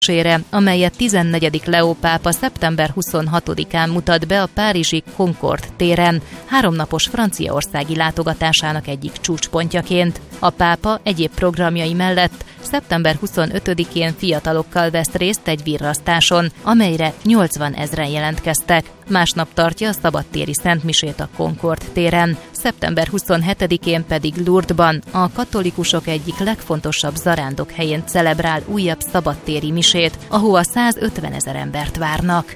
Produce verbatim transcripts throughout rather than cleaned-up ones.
amelyet tizennegyedik Leó pápa szeptember huszonhatodikán mutat be a párizsi Concorde téren, háromnapos franciaországi látogatásának egyik csúcspontjaként. A pápa egyéb programjai mellett szeptember huszonötödikén fiatalokkal vesz részt egy virrasztáson, amelyre nyolcvanezren jelentkeztek. Másnap tartja a szabadtéri szentmisét a Concorde téren, szeptember huszonhetedikén pedig Lourdesban, a katolikusok egyik legfontosabb zarándokhelyén celebrál újabb szabadtéri misét, ahova százötvenezer embert várnak.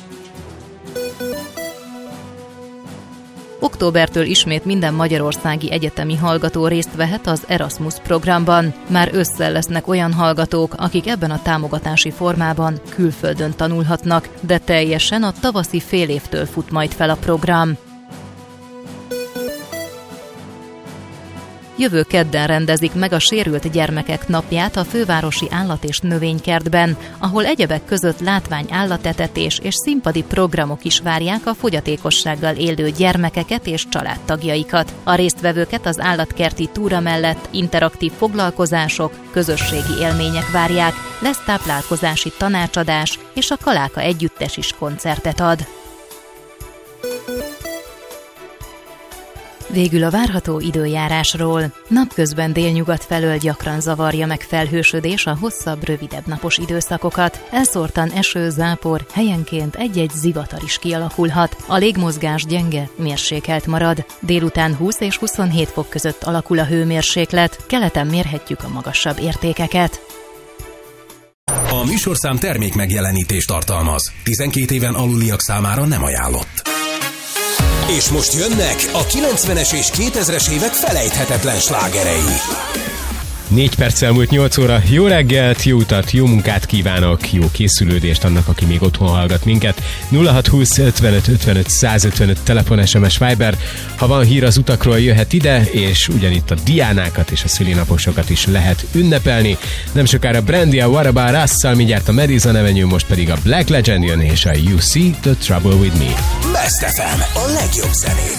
Októbertől ismét minden magyarországi egyetemi hallgató részt vehet az Erasmus programban. Már ősszel lesznek olyan hallgatók, akik ebben a támogatási formában külföldön tanulhatnak, de teljesen a tavaszi fél évtől fut majd fel a program. Jövő kedden rendezik meg a sérült gyermekek napját a fővárosi állat- és növénykertben, ahol egyebek között látvány állatetetés és színpadi programok is várják a fogyatékossággal élő gyermekeket és családtagjaikat. A résztvevőket az állatkerti túra mellett interaktív foglalkozások, közösségi élmények várják, lesz táplálkozási tanácsadás, és a Kaláka együttes is koncertet ad. Végül a várható időjárásról. Napközben délnyugat felől gyakran zavarja meg felhősödés a hosszabb, rövidebb napos időszakokat. Elszórtan eső, zápor, helyenként egy-egy zivatar is kialakulhat. A légmozgás gyenge, mérsékelt marad. Délután húsz és huszonhét fok között alakul a hőmérséklet, keleten mérhetjük a magasabb értékeket. A műsorszám termék megjelenítést tartalmaz. tizenkét éven aluliak számára nem ajánlott. És most jönnek a kilencvenes és kétezres évek felejthetetlen slágerei. Négy perccel múlt nyolc óra. Jó reggelt, jó utat, jó munkát kívánok, jó készülődést annak, aki még otthon hallgat minket. nulla hat húsz ötvenöt ötvenöt százötvenöt telefon, es em es, Viber. Ha van hír az utakról, jöhet ide, és ugyanitt a Diánákat és a szülinaposokat is lehet ünnepelni. Nem sokára Brandy a What About Us-szal, mindjárt a Madison Avenue, most pedig a Black Legend jön, és a You See the Trouble With Me. Best ef em, a legjobb zenék.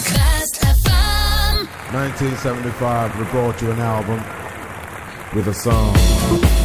nineteen seventy-five, we brought you an album with a song.